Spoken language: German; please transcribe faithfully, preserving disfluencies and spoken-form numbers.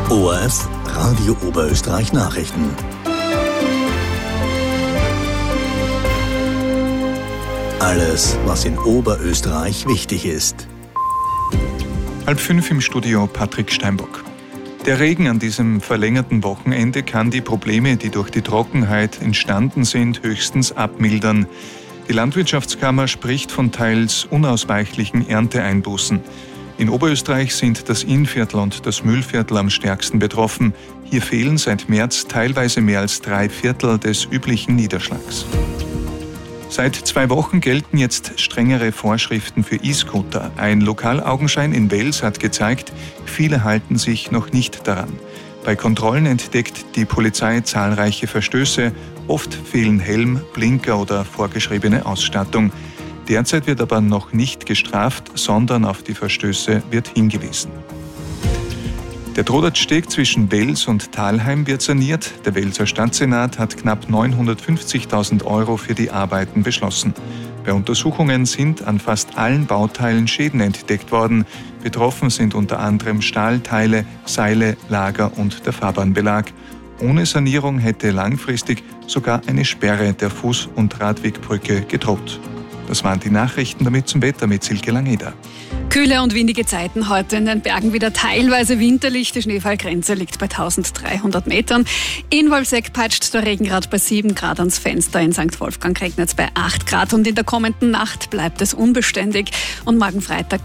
O R F Radio Oberösterreich Nachrichten. Alles, was in Oberösterreich wichtig ist. Halb fünf im Studio Patrick Steinbock. Der Regen an diesem verlängerten Wochenende kann die Probleme, die durch die Trockenheit entstanden sind, höchstens abmildern. Die Landwirtschaftskammer spricht von teils unausweichlichen Ernteeinbußen. In Oberösterreich sind das Innviertel und das Mühlviertel am stärksten betroffen. Hier fehlen seit März teilweise mehr als drei Viertel des üblichen Niederschlags. Seit zwei Wochen gelten jetzt strengere Vorschriften für E-Scooter. Ein Lokalaugenschein in Wels hat gezeigt, viele halten sich noch nicht daran. Bei Kontrollen entdeckt die Polizei zahlreiche Verstöße. Oft fehlen Helm, Blinker oder vorgeschriebene Ausstattung. Derzeit wird aber noch nicht gestraft, sondern auf die Verstöße wird hingewiesen. Der Trodertsteg zwischen Wels und Thalheim wird saniert. Der Welser Stadtsenat hat knapp neunhundertfünfzigtausend Euro für die Arbeiten beschlossen. Bei Untersuchungen sind an fast allen Bauteilen Schäden entdeckt worden. Betroffen sind unter anderem Stahlteile, Seile, Lager und der Fahrbahnbelag. Ohne Sanierung hätte langfristig sogar eine Sperre der Fuß- und Radwegbrücke gedroht. Das waren die Nachrichten, damit zum Wetter mit Silke Langeder. Kühle und windige Zeiten heute in den Bergen wieder teilweise winterlich. Die Schneefallgrenze liegt bei dreizehnhundert Metern. In Wolfsegg peitscht der Regen gerade bei sieben Grad ans Fenster. In Sankt Wolfgang regnet es bei acht Grad. Und in der kommenden Nacht bleibt es unbeständig. Und morgen Freitag